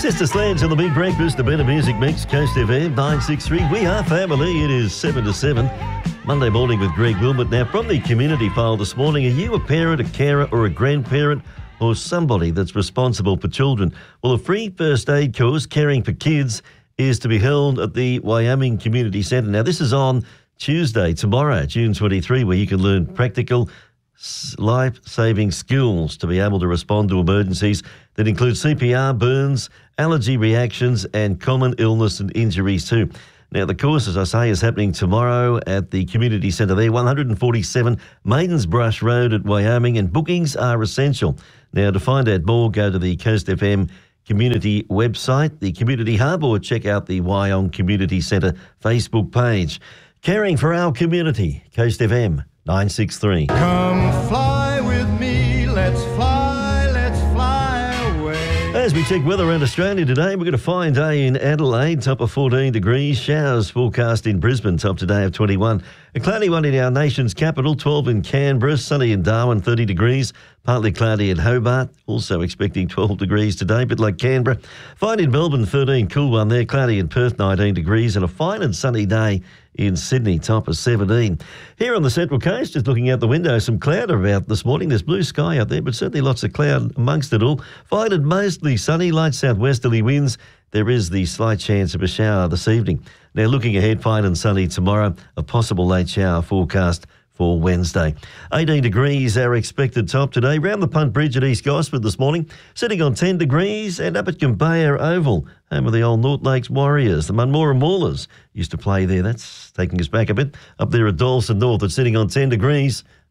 Sister Sledge on the Big Breakfast, the Better Music Mix, Coast FM 963. We are family. It is 7 to 7. Monday morning with Greg Wilmot. Now, from the community poll this morning, are you a parent, a carer or a grandparent or somebody that's responsible for children? Well, a free first aid course, Caring for Kids, is to be held at the Wyoming Community Centre. Now, this is on Tuesday, tomorrow, June 23, where you can learn practical life-saving skills to be able to respond to emergencies that include CPR, burns, allergy reactions and common illness and injuries too. Now, the course, as I say, is happening tomorrow at the community centre there, 147 Maidens Brush Road at Wyoming, and bookings are essential. Now, to find out more, go to the Coast FM community website, the Community Hub, or check out the Wyong Community Centre Facebook page. Caring for our community, Coast FM 963. Come fly with me, let's fly away. As we check weather around Australia today, we've got a fine day in Adelaide, top of 14 degrees. Showers forecast in Brisbane, top today of 21. A cloudy one in our nation's capital, 12 in Canberra. Sunny in Darwin, 30 degrees. Partly cloudy in Hobart, also expecting 12 degrees today, but like Canberra. Fine in Melbourne, 13, cool one there. Cloudy in Perth, 19 degrees. And a fine and sunny day in Sydney, top of 17. Here on the Central Coast, just looking out the window, some cloud about this morning. There's blue sky out there, but certainly lots of cloud amongst it all. Fine and mostly sunny, light southwesterly winds. There is the slight chance of a shower this evening. Now, looking ahead, fine and sunny tomorrow, a possible late shower forecast for Wednesday. 18 degrees our expected top today. Round the Punt Bridge at East Gosford this morning, sitting on 10 degrees, and up at Gumbayer Oval, home of the old North Lakes Warriors. The Munmora Maulers used to play there. That's taking us back a bit. Up there at Dawson North, it's sitting on 10 degrees.